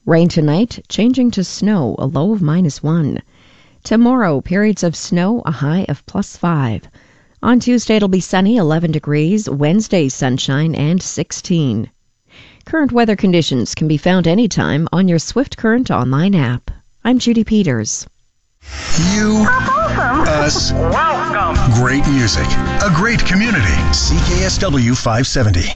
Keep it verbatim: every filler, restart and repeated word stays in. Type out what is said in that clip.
Rain tonight, changing to snow, a low of minus one. Tomorrow, periods of snow, a high of plus five. On Tuesday, it'll be sunny, eleven degrees. Wednesday, sunshine, and sixteen. Current weather conditions can be found anytime on your Swift Current online app. I'm Judy Peters. You, awesome. us, welcome. Great music, a great community. C K S W five seventy.